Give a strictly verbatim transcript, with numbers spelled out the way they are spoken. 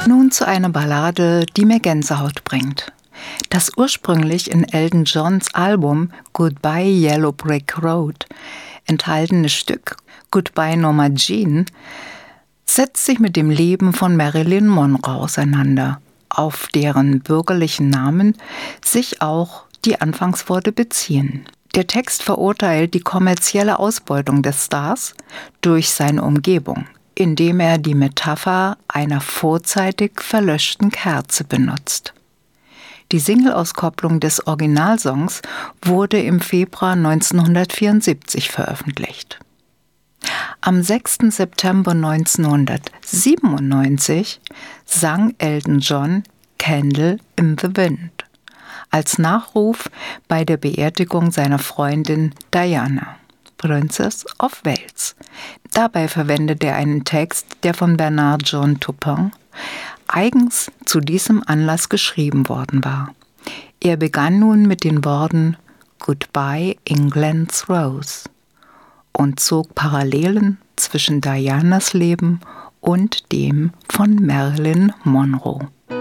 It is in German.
Nun zu einer Ballade, die mir Gänsehaut bringt. Das ursprünglich in Elton Johns Album Goodbye Yellow Brick Road enthaltene Stück Goodbye Norma Jean setzt sich mit dem Leben von Marilyn Monroe auseinander, auf deren bürgerlichen Namen sich auch die Anfangsworte beziehen. Der Text verurteilt die kommerzielle Ausbeutung des Stars durch seine Umgebung, indem er die Metapher einer vorzeitig verlöschten Kerze benutzt. Die Single-Auskopplung des Originalsongs wurde im Februar neunzehnhundertvierundsiebzig veröffentlicht. Am sechsten September neunzehnhundertsiebenundneunzig sang Elton John Candle in the Wind als Nachruf bei der Beerdigung seiner Freundin Diana, Princess of Wales. Dabei verwendete er einen Text, der von Bernard John Turpin eigens zu diesem Anlass geschrieben worden war. Er begann nun mit den Worten Goodbye England's Rose und zog Parallelen zwischen Dianas Leben und dem von Marilyn Monroe.